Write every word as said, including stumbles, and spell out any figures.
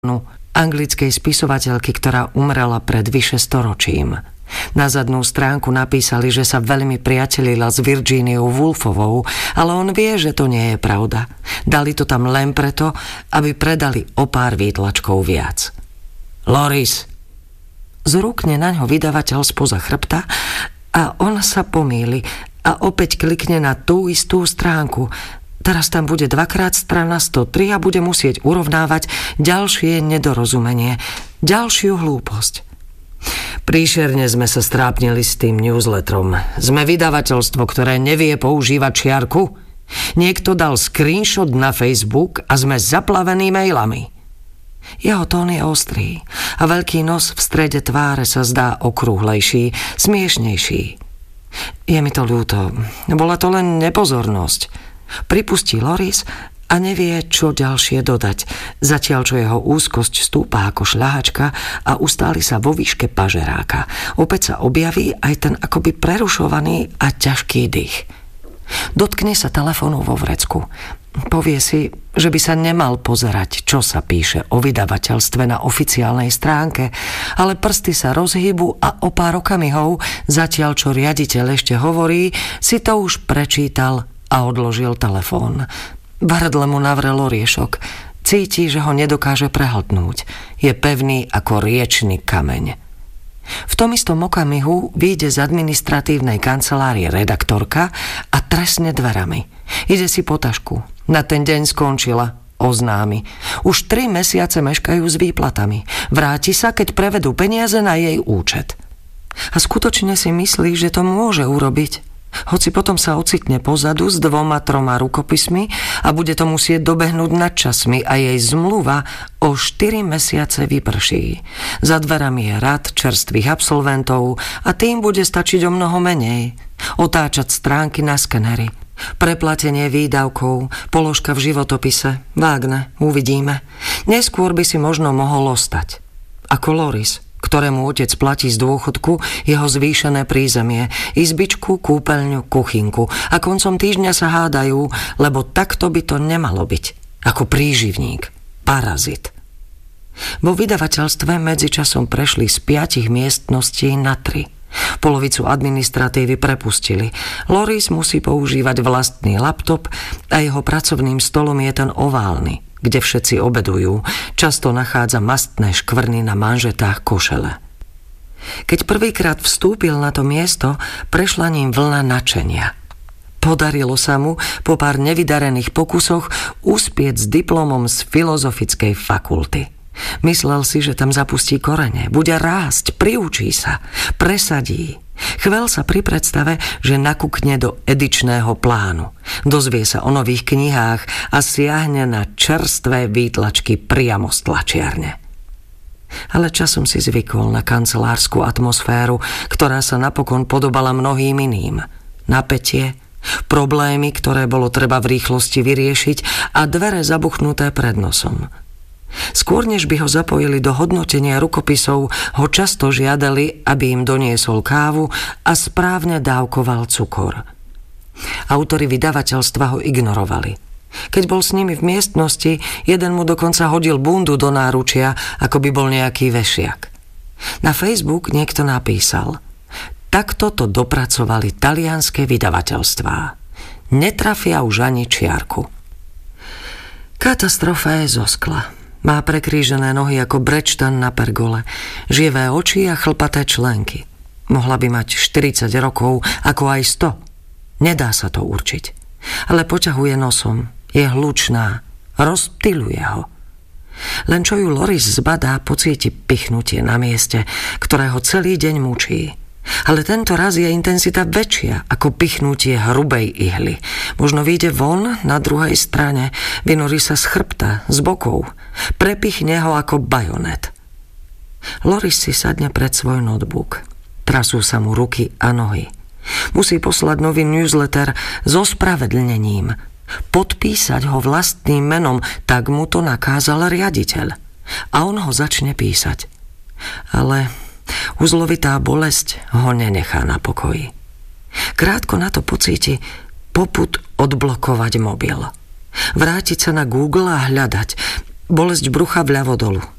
anglickej spisovateľky, ktorá umrela pred vyše storočím. Na zadnú stránku napísali, že sa veľmi priatelila s Virginiou Woolfovou, ale on vie, že to nie je pravda. Dali to tam len preto, aby predali o pár výtlačkov viac. Loris! Zrúkne naňho vydavateľ spoza chrbta a on sa pomýli a opäť klikne na tú istú stránku. Teraz tam bude dvakrát strana sto tri a bude musieť urovnávať ďalšie nedorozumenie, ďalšiu hlúposť. Príšerne sme sa strápnili s tým newsletterom. Sme vydavateľstvo, ktoré nevie používať čiarku. Niekto dal screenshot na Facebook a sme zaplavení mailami. Jeho tón je ostrý a veľký nos v strede tváre sa zdá okrúhlejší, smiešnejší. Je mi to ľúto. Bola to len nepozornosť. Pripustí Loris a nevie, čo ďalšie dodať, zatiaľ čo jeho úzkosť stúpa ako šľahačka a ustáli sa vo výške pažeráka. Opäť sa objaví aj ten akoby prerušovaný a ťažký dých. Dotkne sa telefónu vo vrecku. Povie si, že by sa nemal pozerať, čo sa píše o vydavateľstve na oficiálnej stránke, ale prsty sa rozhýbu a o pár okamihov, zatiaľ čo riaditeľ ešte hovorí, si to už prečítal a odložil telefón. V hrdle mu navrel oriešok. Cíti, že ho nedokáže prehltnúť. Je pevný ako riečny kameň. V tom istom okamihu vyjde z administratívnej kancelárie redaktorka a trasne dverami. Ide si po tašku. Na ten deň skončila, oznámi. Už tri mesiace meškajú s výplatami. Vráti sa, keď prevedú peniaze na jej účet. A skutočne si myslí, že to môže urobiť. Hoci potom sa ocitne pozadu s dvoma, troma rukopismi a bude to musieť dobehnúť nad časmi a jej zmluva o štyri mesiace vyprší. Za dverami je rad čerstvých absolventov a tým bude stačiť o mnoho menej. Otáčať stránky na skenery. Preplatenie výdavkov, položka v životopise. Vágne, uvidíme. Neskôr by si možno mohol ostať. Ako Loris, ktorému otec platí z dôchodku jeho zvýšené prízemie, izbičku, kúpeľňu, kuchynku a koncom týždňa sa hádajú, lebo takto by to nemalo byť. Ako príživník, parazit. Vo vydavateľstve medzičasom prešli z piatich miestností na tri. Polovicu administratívy prepustili. Loris musí používať vlastný laptop a jeho pracovným stolom je ten oválny, kde všetci obedujú. Často nachádza mastné škvrny na manžetách košele. Keď prvýkrát vstúpil na to miesto, prešla ním vlna nadšenia. Podarilo sa mu po pár nevydarených pokusoch uspieť s diplomom z filozofickej fakulty. Myslel si, že tam zapustí korene, bude rásť, priučí sa, presadí. Chvel sa pri predstave, že nakúkne do edičného plánu. Dozvie sa o nových knihách a siahne na čerstvé výtlačky priamo z tlačiarne. Ale časom si zvykol na kancelárskú atmosféru, ktorá sa napokon podobala mnohým iným. Napätie, problémy, ktoré bolo treba v rýchlosti vyriešiť a dvere zabuchnuté pred nosom. Skôr než by ho zapojili do hodnotenia rukopisov, ho často žiadali, aby im doniesol kávu a správne dávkoval cukor. Autori vydavateľstva ho ignorovali. Keď bol s nimi v miestnosti, jeden mu dokonca hodil bundu do náručia, ako by bol nejaký vešiak. Na Facebook niekto napísal: takto to dopracovali talianske vydavateľstvá. Netrafia už ani čiarku. Katastrofa je zo skla. Má prekrížené nohy ako brečtan na pergole, živé oči a chlpaté členky. Mohla by mať štyridsať rokov, ako aj sto. Nedá sa to určiť. Ale poťahuje nosom, je hlučná, rozptyluje ho. Len čo ju Loris zbadá, pocíti pichnutie na mieste, ktoré ho celý deň mučí. Ale tento raz je intenzita väčšia ako pichnutie hrubej ihly. Možno vyjde von na druhej strane, vynorí sa z chrbta, z bokov, prepichne ho ako bajonet. Loris si sadne pred svoj notebook. Trasú sa mu ruky a nohy. Musí poslať nový newsletter so spravedlnením. Podpísať ho vlastným menom, tak mu to nakázal riaditeľ. A on ho začne písať. Ale uzlovitá bolesť ho nenechá na pokoji. Krátko na to pocíti popud odblokovať mobil. Vrátiť sa na Google a hľadať. Bolesť brucha vľavo dolu.